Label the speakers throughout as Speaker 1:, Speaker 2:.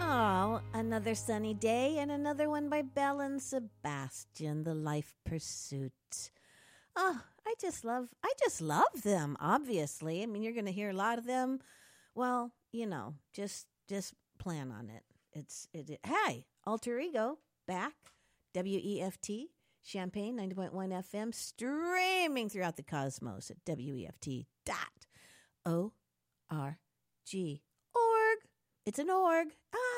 Speaker 1: Oh, another sunny day and another one by Belle and Sebastian, The Life Pursuit. Oh, I just love them, obviously. I mean, you're going to hear a lot of them. Well, just plan on it. Hey, Alter Ego back, WEFT, Champaign 90.1 FM, streaming throughout the cosmos at WEFT.org. Org. It's an org.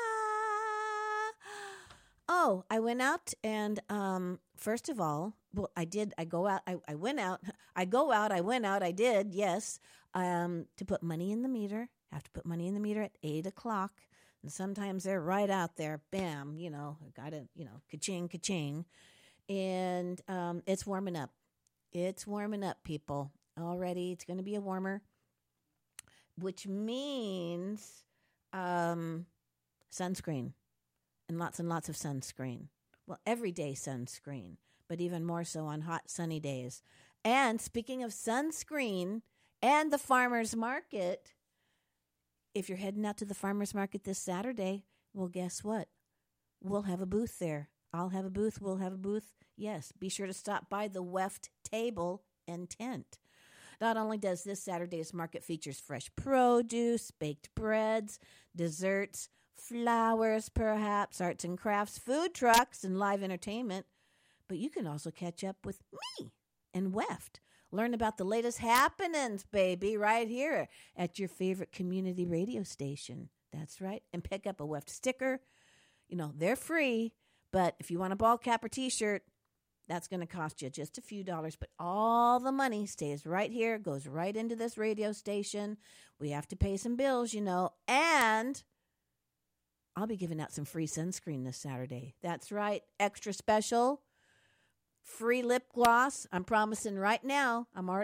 Speaker 1: Oh, I went out and first of all, well, I did. I go out. I went out. I go out. I went out. I did. Yes. To put money in the meter. Have to put money in the meter at 8:00. And sometimes they're right out there. Bam. Got to, ka-ching, ka-ching. And it's warming up. It's warming up, people. Already, it's going to be a warmer, which means sunscreen and lots of sunscreen. Well, everyday sunscreen, but even more so on hot, sunny days. And speaking of sunscreen and the farmer's market, if you're heading out to the farmer's market this Saturday, well, guess what? We'll have a booth there. I'll have a booth. We'll have a booth. Yes, be sure to stop by the Weft Table and Tent. Not only does this Saturday's market features fresh produce, baked breads, desserts, flowers, perhaps, arts and crafts, food trucks, and live entertainment, but you can also catch up with me and Weft. Learn about the latest happenings, baby, right here at your favorite community radio station. That's right. And pick up a Weft sticker. They're free, but if you want a ball cap or T-shirt, that's going to cost you just a few dollars, but all the money stays right here, goes right into this radio station. We have to pay some bills, and I'll be giving out some free sunscreen this Saturday. That's right, extra special, free lip gloss. I'm promising right now.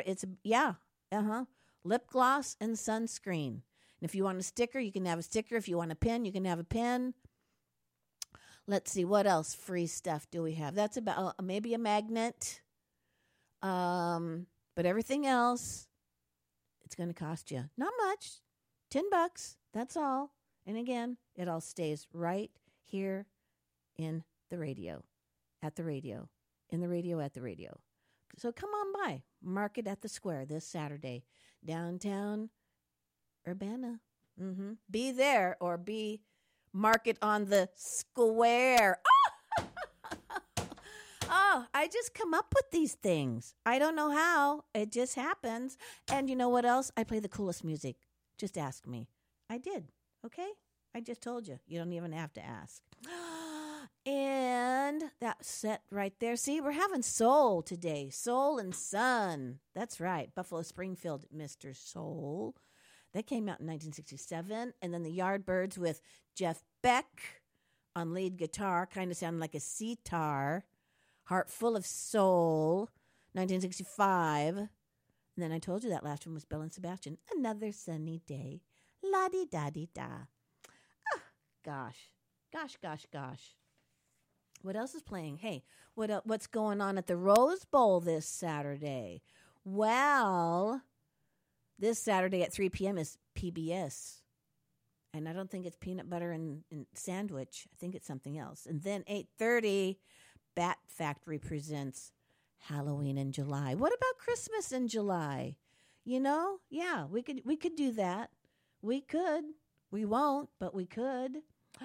Speaker 1: Lip gloss and sunscreen. And if you want a sticker, you can have a sticker. If you want a pin, you can have a pin. Let's see, what else free stuff do we have? That's about maybe a magnet. But everything else, it's going to cost you not much, $10. That's all. And again, it all stays right here in the radio, at the radio, in the radio, at the radio. So come on by, Market at the Square this Saturday, downtown Urbana. Be there or be Market on the Square. Oh, I just come up with these things. I don't know how. It just happens. And you know what else? I play the coolest music. Just ask me. I did. Okay? I just told you. You don't even have to ask. And that set right there. See, we're having soul today. Soul and Sun. That's right. Buffalo Springfield, Mr. Soul. That came out in 1967. And then the Yardbirds with Jeff Beck on lead guitar, kind of sounded like a sitar. Heart Full of Soul, 1965. And then I told you that last one was Belle and Sebastian. Another Sunny Day. La-di-da-di-da. Gosh. What else is playing? Hey, what's going on at the Rose Bowl this Saturday? Well, this Saturday at 3 p.m. is PBS. And I don't think it's peanut butter and sandwich. I think it's something else. And then 8:30, Bat Factory presents Halloween in July. What about Christmas in July? Yeah, we could do that. We could. We won't, but we could.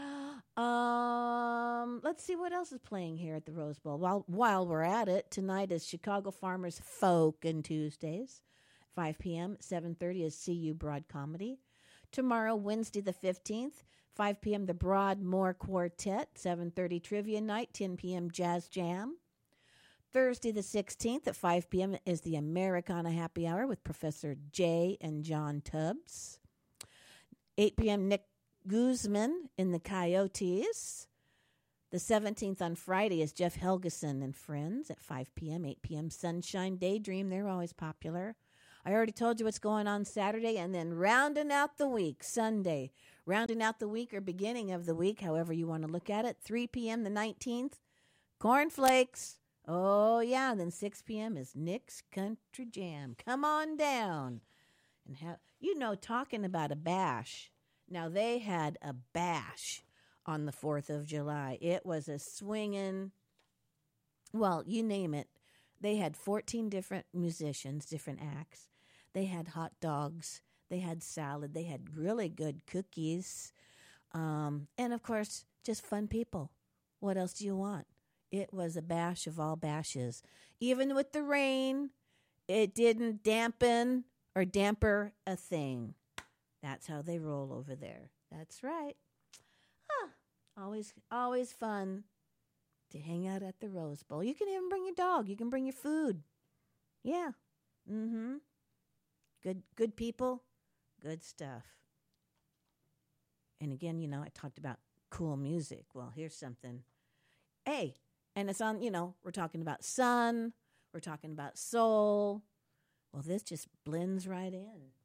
Speaker 1: Let's see what else is playing here at the Rose Bowl. While we're at it, tonight is Chicago Farmers Folk and Tuesdays, 5 p.m. 7:30 is CU Broad Comedy. Tomorrow, Wednesday the 15th, 5 p.m. the Broadmoor Quartet, 7:30 Trivia Night, 10 p.m. Jazz Jam. Thursday the 16th at 5 p.m. is the Americana Happy Hour with Professor Jay and John Tubbs. 8 p.m. Nick Guzman in the Coyotes. The 17th on Friday is Jeff Helgeson and Friends at 5 p.m., 8 p.m. Sunshine Daydream. They're always popular. I already told you what's going on Saturday, and then rounding out the week, Sunday. Rounding out the week or beginning of the week, however you want to look at it, 3 p.m. the 19th, Cornflakes. Oh, yeah, and then 6 p.m. is Nick's Country Jam. Come on down. And talking about a bash. Now, they had a bash on the 4th of July. It was a swinging, well, you name it. They had 14 different musicians, different acts. They had hot dogs. They had salad. They had really good cookies. And, of course, just fun people. What else do you want? It was a bash of all bashes. Even with the rain, it didn't dampen or damper a thing. That's how they roll over there. That's right. Always fun to hang out at the Rose Bowl. You can even bring your dog. You can bring your food. Yeah. Mm-hmm. Good people, good stuff. And again, I talked about cool music. Well, here's something. Hey, and it's on, we're talking about sun. We're talking about soul. Well, this just blends right in.